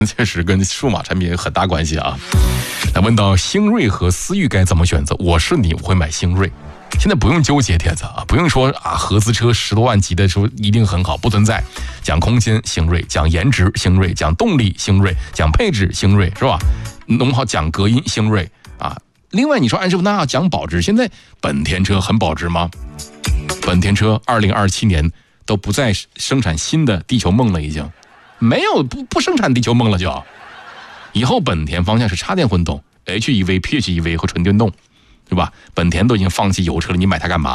确实跟数码产品有很大关系啊。来问到星瑞和思域该怎么选择？我是你，我会买星瑞。现在不用纠结帖子啊，不用说啊合资车10多万级的时候一定很好，不存在。讲空间星瑞，讲颜值星瑞，讲动力星瑞，讲配置星瑞，是吧？弄好讲隔音星瑞啊。另外你说安师傅那讲保值，现在本田车很保值吗？本田车2027年都不再生产新的地球梦了，已经没有不生产地球梦了就。以后本田方向是插电混动 HEV、PHEV 和纯电动，是吧？本田都已经放弃油车了，你买它干嘛？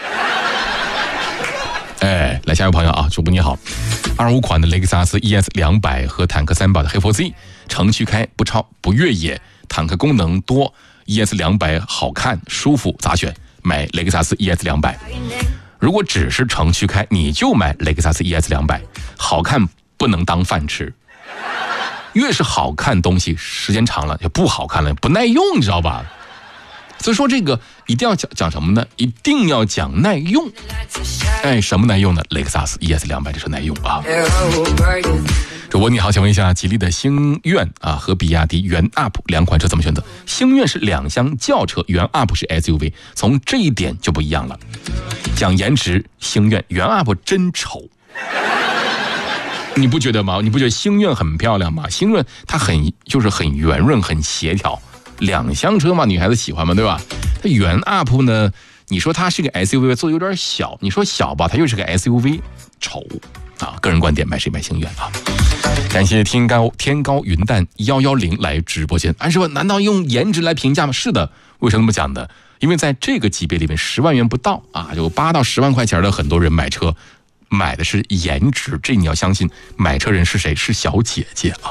哎，来下一位朋友啊，主播你好，25款的雷克萨斯 ES200 和坦克300的黑佛 Z， 城区开不超不越野，坦克功能多 ，ES200 好看舒服咋选？买雷克萨斯 ES200。如果只是城区开，你就买雷克萨斯 ES200， 好看不能当饭吃。越是好看东西，时间长了就不好看了，不耐用，你知道吧？所以说这个一定要讲什么呢？一定要讲耐用。哎，什么耐用呢？雷克萨斯 ES200 这车耐用啊。主播你好，请问一下，吉利的星愿啊和比亚迪元 UP 两款车怎么选择？星愿是2厢轿车，元 UP 是 SUV， 从这一点就不一样了。讲颜值，星愿元 UP 真丑。你不觉得吗？你不觉得星愿很漂亮吗？星愿它很圆润，很协调。2厢车嘛，女孩子喜欢嘛，对吧？它元 UP 呢，你说它是个 SUV， 做的有点小，你说小吧，它又是个 SUV， 丑啊！个人观点，买谁买星愿啊！感谢天高云淡110来直播间。安师傅，难道用颜值来评价吗？是的，为什么这么讲呢？因为在这个级别里面，10万元不到啊，就8到10万块钱的很多人买车。买的是颜值，这你要相信，买车人是谁？是小姐姐啊！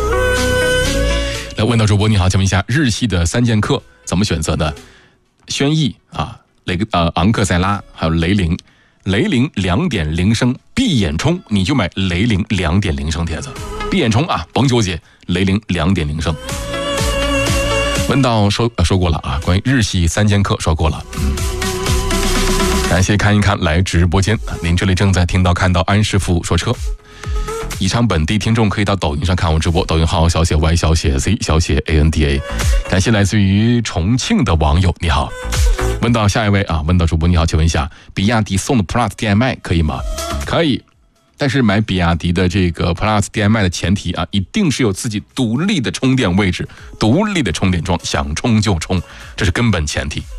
来问到主播你好，请问一下，日系的3剑客怎么选择呢？轩逸啊，昂克赛拉，还有雷凌2.0升闭眼冲，你就买雷凌2.0升帖子，闭眼冲啊，甭纠结，雷凌2.0升。问到说过了啊，关于日系3剑客说过了。感谢看一看来直播间，您这里正在听到看到安师傅说车。以上本地听众可以到抖音上看我直播，抖音号小写 Y 小写 Z 小写 ANDA。感谢来自于重庆的网友，你好。问到下一位啊，问到主播你好，请问一下，比亚迪宋的 Plus DM-i 可以吗？可以，但是买比亚迪的这个 Plus DM-i 的前提啊，一定是有自己独立的充电位置、独立的充电桩，想充就充，这是根本前提。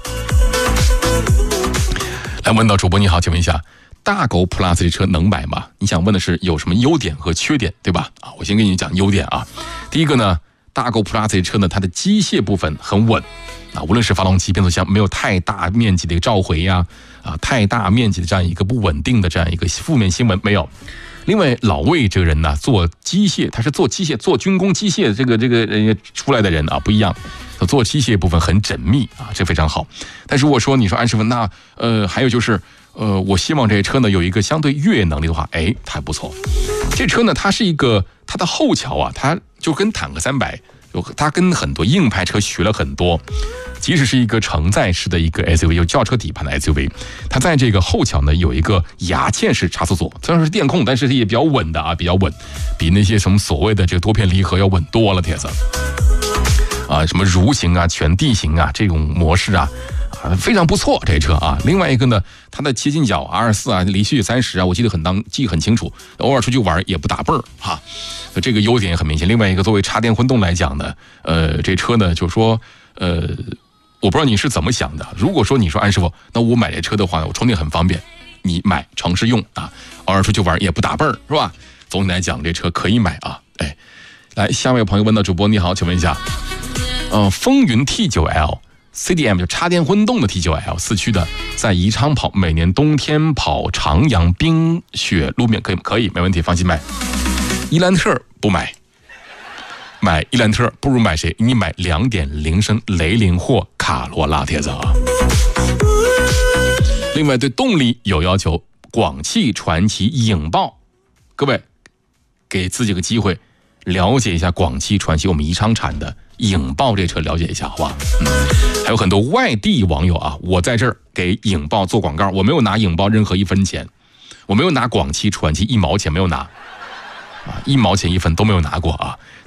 来问到主播你好，请问一下，大狗 Plus 这车能买吗？你想问的是有什么优点和缺点，对吧？啊，我先跟你讲优点啊。第一个呢，大狗 Plus 这车呢，它的机械部分很稳啊，无论是发动机、变速箱，没有太大面积的一个召回呀，太大面积的这样一个不稳定的这样一个负面新闻没有。另外，老魏这个人呢，做机械，他是做机械、做军工机械这个出来的人啊，不一样。做机械部分很缜密啊，这非常好。但是如果说你说安师傅，那还有就是我希望这车呢有一个相对越野能力的话，哎，它还不错。这车呢，它是一个它的后桥啊，它就跟坦克300，它跟很多硬派车学了很多。即使是一个承载式的一个 SUV， 有轿车底盘的 SUV， 它在这个后桥呢有一个牙嵌式差速锁，虽然是电控，但是也比较稳的啊，比较稳，比那些什么所谓的这个多片离合要稳多了，铁子。啊，什么蠕行啊、全地形啊这种模式啊，非常不错这车啊。另外一个呢，它的切近角 R4啊、离续30啊，我记得很清楚，偶尔出去玩也不打蹦儿哈，这个优点也很明显。另外一个，作为插电混动来讲呢，这车呢就说我不知道你是怎么想的。如果说你说安师傅，那我买这车的话，我充电很方便，你买城市用啊，偶尔出去玩也不打蹦儿是吧？总体来讲，这车可以买啊。哎，来下位朋友问到主播你好，请问一下。风云 T9L CDM 就插电混动的 T9L 4驱的，在宜昌跑，每年冬天跑长阳冰雪路面可以没问题，放心买。伊兰特不买，买伊兰特不如买谁？你买2.0升雷凌或卡罗拉帖子啊。另外对动力有要求，广汽传祺影豹，各位给自己个机会了解一下广汽传祺我们宜昌产的影豹这车，了解一下好吧？还有很多外地网友啊，我在这儿给影豹做广告，我没有拿影豹任何1分钱，我没有拿广汽传祺1毛钱，没有拿， 啊，1毛钱一份都没有拿过啊。